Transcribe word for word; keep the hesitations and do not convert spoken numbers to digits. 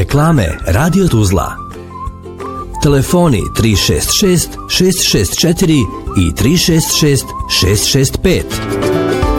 Reklame Radio Tuzla. Telefoni tri šest šest šest šest četiri i tri šest šest šest šest pet.